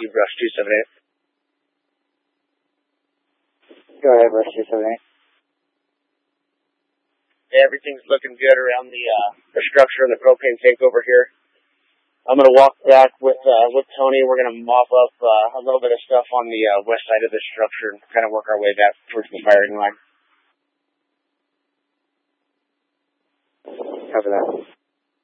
you, Rush 278. Go ahead, Rush 278. Everything's looking good around the structure and the propane tank over here. I'm going to walk back with Tony. We're going to mop up a little bit of stuff on the west side of the structure and kind of work our way back towards the firing line. Cover that.